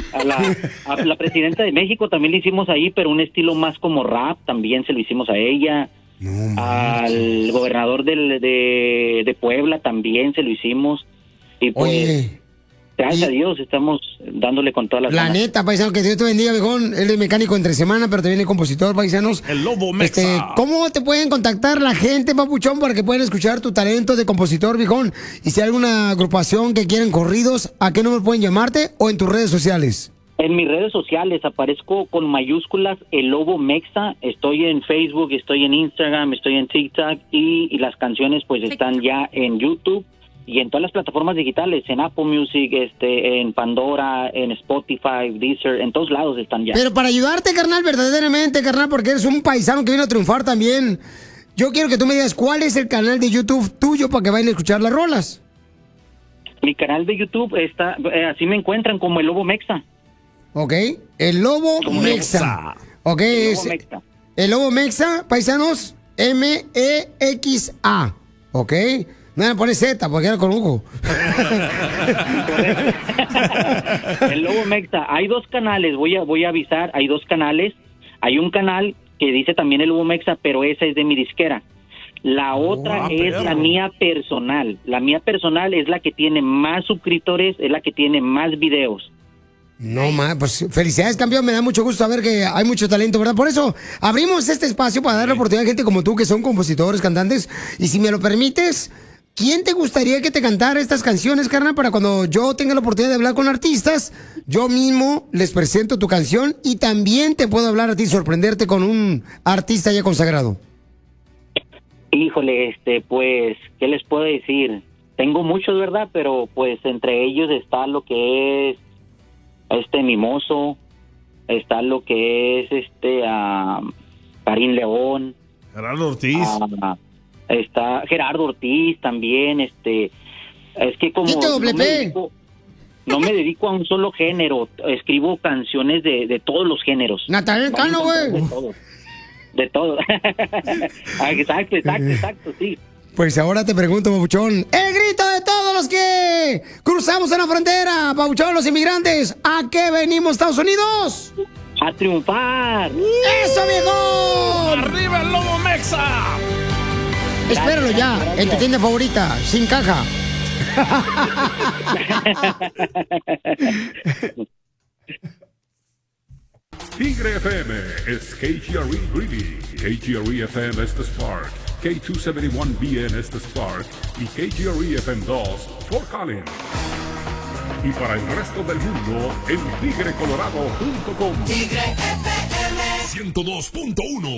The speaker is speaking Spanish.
a la presidenta de México también le hicimos ahí, pero un estilo más como rap, también se lo hicimos a ella. Al gobernador de Puebla también se lo hicimos. Y pues, oye, gracias a Dios estamos dándole con todas las la ganas. neta, paisano, que Dios te bendiga, viejón. Él es mecánico entre semana, pero también es compositor, paisanos. El Lobo Mexa. ¿Cómo te pueden contactar la gente, papuchón, para que puedan escuchar tu talento de compositor, viejón? Y si hay alguna agrupación que quieren corridos, ¿a qué número pueden llamarte o en tus redes sociales? En mis redes sociales aparezco con mayúsculas El Lobo Mexa. Estoy en Facebook, estoy en Instagram, estoy en TikTok y las canciones pues están ya en YouTube y en todas las plataformas digitales, en Apple Music, en Pandora, en Spotify, Deezer, en todos lados están ya. Pero para ayudarte, carnal, verdaderamente, carnal, porque eres un paisano que viene a triunfar también, yo quiero que tú me digas cuál es el canal de YouTube tuyo para que vayan a escuchar las rolas. Mi canal de YouTube está, así me encuentran como El Lobo Mexa. Ok, El Lobo Mexa. Ok, El Lobo Mexa. El Lobo Mexa, paisanos, M-E-X-A. Ok, no me pones Z porque era con Hugo. El Lobo Mexa. Hay dos canales, voy a avisar, hay dos canales. Hay un canal que dice también El Lobo Mexa, pero esa es de mi disquera. La otra es la mía personal. La mía personal es la que tiene más suscriptores, es la que tiene más videos. No, pues felicidades, campeón, me da mucho gusto saber que hay mucho talento, ¿verdad? Por eso abrimos este espacio para dar la oportunidad a gente como tú que son compositores, cantantes. Y si me lo permites, ¿quién te gustaría que te cantara estas canciones, carnal? Para cuando yo tenga la oportunidad de hablar con artistas, yo mismo les presento tu canción y también te puedo hablar a ti, sorprenderte con un artista ya consagrado. Híjole, pues, ¿qué les puedo decir? Tengo muchos, ¿verdad? Pero pues entre ellos está lo que es Mimoso, está lo que es Karim León, Gerardo Ortiz, está Gerardo Ortiz también, es que como no me dedico a un solo género, escribo canciones de todos los géneros. Natalia Cano, güey. De todo. Exacto, sí. Pues ahora te pregunto, papuchón, el grito de todos los que cruzamos en la frontera, papuchón, los inmigrantes, ¿a qué venimos, Estados Unidos? A triunfar. ¡Eso, viejo! ¡Arriba el Lobo Mexa! Espéralo ya, en tu tienda favorita, sin caja. Tigre FM es KGRE Greeley, KGRE FM es The Spark, K271BN es The Spark y KGRE FM 2 Fort Collins. Y para el resto del mundo en tigrecolorado.com. Tigre FM 102.1